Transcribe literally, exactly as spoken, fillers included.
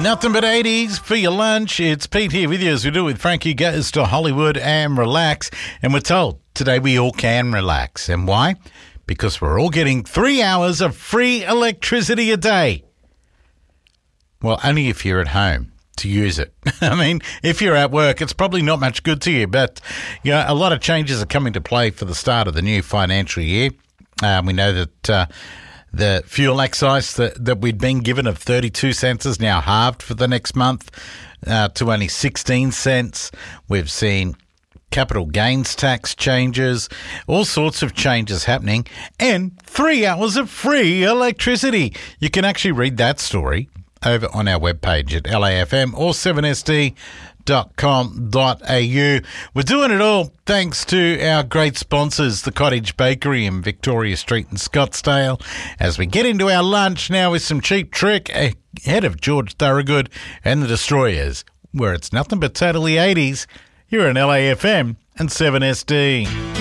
Nothing but eighties for your lunch. It's Pete here with you as we do with Frankie Goes to Hollywood and Relax. And we're told today we all can relax. And why? Because we're all getting three hours of free electricity a day. Well, only if you're at home to use it. I mean, if you're at work, it's probably not much good to you. But, you know, a lot of changes are coming to play for the start of the new financial year. Uh, we know that... Uh, The fuel excise that, that we'd been given of thirty-two cents is now halved for the next month uh, to only sixteen cents. We've seen capital gains tax changes, all sorts of changes happening, and three hours of free electricity. You can actually read that story over on our webpage at L A F M or seven S D dot com dot a u. We're doing it all thanks to our great sponsors, the Cottage Bakery in Victoria Street in Scottsdale. As we get into our lunch now with some Cheap Trick ahead of George Thorogood and the Destroyers, where it's nothing but totally eighties. You're on L A F M and seven S D.